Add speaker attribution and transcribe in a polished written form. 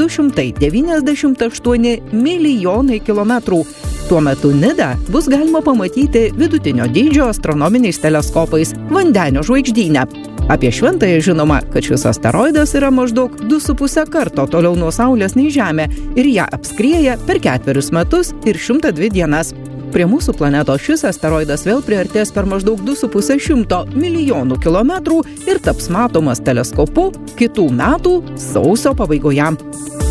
Speaker 1: 298 milijonai kilometrų. Tuo metu Nidą bus galima pamatyti vidutinio dydžio astronominiais teleskopais Vandenio žvaigždyne. Apie Šventąją žinoma, kad šis asteroidas yra maždaug 2,5 karto toliau nuo Saulės nei Žemė ir ją apskrieja per 4 metus ir 102 dienas. Prie mūsų planetos šis asteroidas vėl priartės per maždaug 2,5 milijonų kilometrų ir taps matomas teleskopu kitų metų sausio pabaigoje.